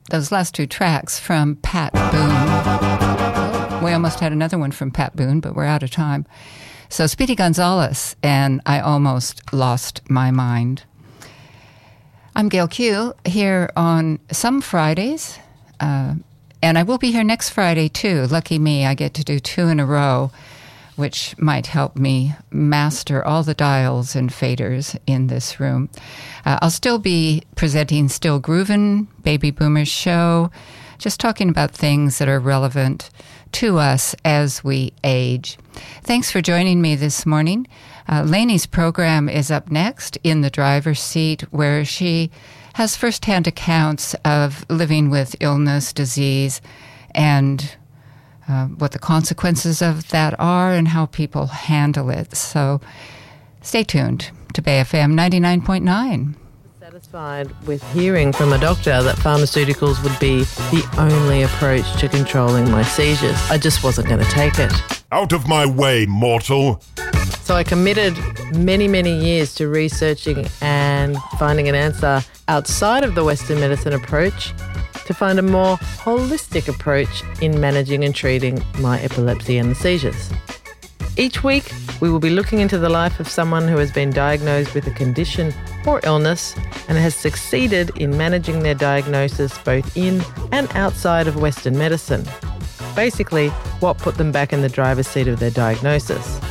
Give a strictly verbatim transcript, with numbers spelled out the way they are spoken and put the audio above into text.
those last two tracks from Pat Boone. We almost had another one from Pat Boone, but we're out of time. So Speedy Gonzales and I Almost Lost My Mind. I'm Gail Q here on some Fridays, uh, and I will be here next Friday too. Lucky me, I get to do two in a row, which might help me master all the dials and faders in this room. Uh, I'll still be presenting Still Groovin', Baby Boomers Show, just talking about things that are relevant to us as we age. Thanks for joining me this morning. Uh, Lainey's program is up next, In the Driver's Seat, where she has firsthand accounts of living with illness, disease, and Uh, what the consequences of that are and how people handle it. So stay tuned to Bay F M ninety-nine point nine. Satisfied with hearing from a doctor that pharmaceuticals would be the only approach to controlling my seizures. I just wasn't going to take it. Out of my way, mortal. So I committed many, many years to researching and finding an answer outside of the Western medicine approach to find a more holistic approach in managing and treating my epilepsy and the seizures. Each week, we will be looking into the life of someone who has been diagnosed with a condition or illness and has succeeded in managing their diagnosis both in and outside of Western medicine. Basically, what put them back in the driver's seat of their diagnosis.